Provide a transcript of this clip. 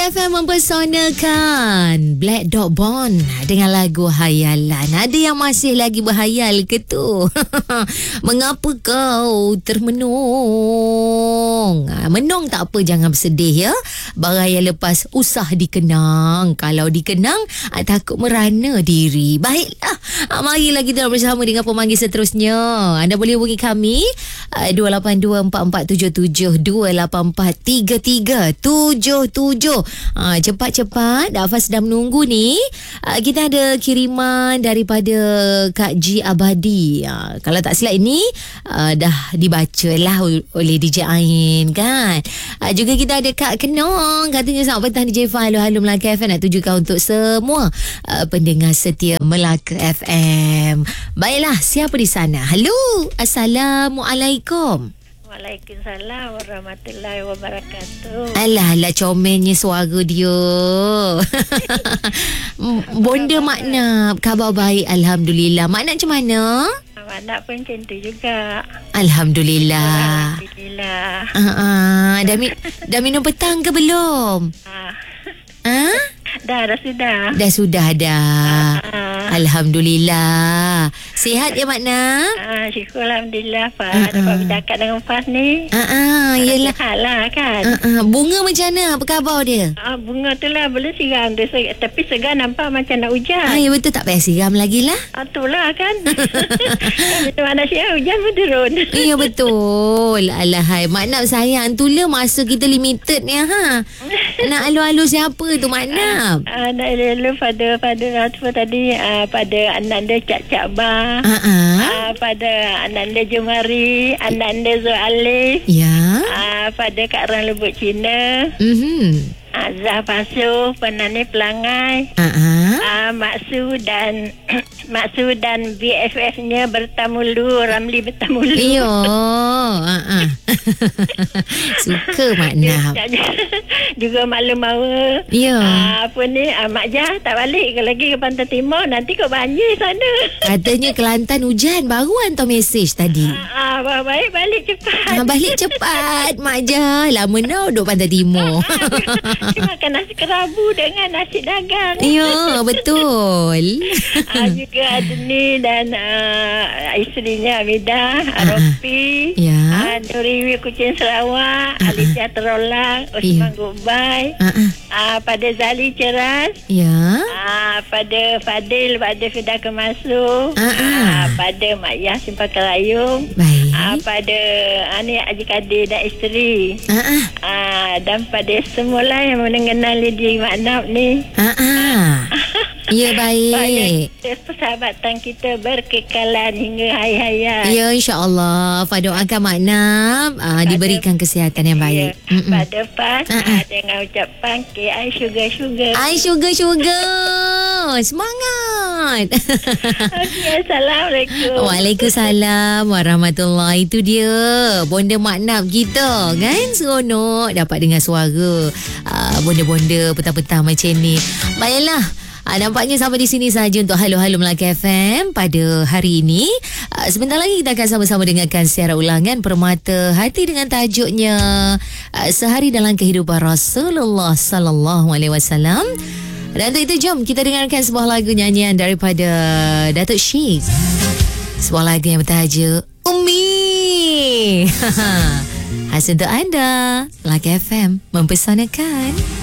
FM mempersonakan Black Dog Bond dengan lagu Hayalan. Ada yang masih lagi berhayal ke tu? Mengapa kau termenung? Menung tak apa, jangan bersedih ya. Barang yang lepas usah dikenang. Kalau dikenang, takut merana diri. Baiklah, marilah kita bersama dengan pemanggil seterusnya. Anda boleh hubungi kami 2824477 2843377. Cepat-cepat, Dafaz sedang menunggu ni. Kita ada kiriman daripada Kak G Abadi. Kalau tak silap ini dah dibaca lah oleh DJ Ain kan. Juga kita ada Kak Kenong, katanya selamat petang DJ Fah, halo Melaka FM, nak tujukan untuk semua pendengar setia Melaka FM. Baiklah, siapa di sana? Halo, Assalamualaikum. Waalaikumsalam warahmatullahi wabarakatuh. Alah, comelnya suara dia. Bonda Maknab, khabar baik Alhamdulillah. Maknab macam mana? Maknab pun macam tu juga. Alhamdulillah. Alhamdulillah. Dah minum petang ke belum? Dah sudah. Dah sudah dah. Alhamdulillah. Sihat ya Makna? Syukur Alhamdulillah Fah. Dapat bercakap dengan Fah ni. Yelah. Sihat lah kan. Bunga macam mana? Apa khabar dia? Bunga tu lah belum siram dia. Tapi segar nampak macam nak hujan. Ya betul, tak payah siram lagi lah. Itulah kan. Macam mana siap hujan pun turun. Ya betul. Alahai, Maknab sayang tu lah masa kita limited ni ha. Nak alu-alu siapa tu Maknab? Nak alu pada tadi pada Ananda Cak Ba. Pada Ananda Jemari, Ananda Zul Alif. Ya. Pada Kak Ran Lubuk Cina. Zah Pasuh, Penani Pelangai. Maksud dan BFF-nya bertamulu, Ramli bertamulu. Iyo. Suka Maknab. Juga maklum bahawa apa ni Mak Jah tak balik lagi ke Pantai Timur, nanti kau banjir sana. Katanya Kelantan hujan, baru hantar mesej tadi. Baik, balik cepat. Balik cepat Mak Jah. Lama dah duduk Pantai Timur. Makan nasi kerabu dengan nasi dagang. Ya, betul. Juga ada ni dan isterinya Amidah, Rofi, Nuriwi Kucing Sarawak, Alicia Terolang, Osman Gubai, pada Zali Ceras, pada Fadil, pada Fidah Kemasu, pada Mak Yah Simpang Kerayung, pada Haji Kadir dan isteri, dan pada semula yang mengenali diri Maknab ni. Ya, baik. Persahabatan kita berkekalan hingga hari-hayat. Ya, insyaAllah. Fah doakan Maknab diberikan kesihatan yang baik. Pada Fah dengan ucapan I sugar. I sugar. Semangat. Okay, Assalamualaikum. Waalaikumsalam warahmatullahi. Itu dia bonda Maknab kita kan. Seronok dapat dengar suara bonda-bonda petang-petang macam ni. Baiklah, nampaknya sampai di sini sahaja untuk Halo Melaka FM pada hari ini. Sebentar lagi kita akan sama-sama dengarkan siaran ulangan Permata Hati dengan tajuknya Sehari dalam Kehidupan Rasulullah Sallallahu Alaihi Wasallam. Dan untuk itu jom kita dengarkan sebuah lagu nyanyian daripada Datuk Syed. Sebuah lagu yang bertajuk Umi. Khas untuk anda, Melaka FM mempersanakan.